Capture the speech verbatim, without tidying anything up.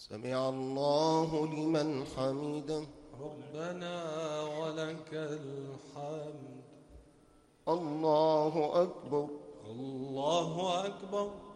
سمع الله لمن حمده. ربنا ولك الحمد. الله أكبر. الله أكبر.